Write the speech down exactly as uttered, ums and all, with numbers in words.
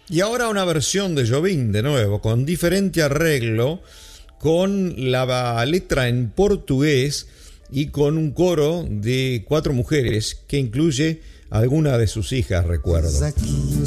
Y ahora una versión de Jobim de nuevo, con diferente arreglo, con la letra en portugués y con un coro de cuatro mujeres que incluye alguna de sus hijas, recuerdo.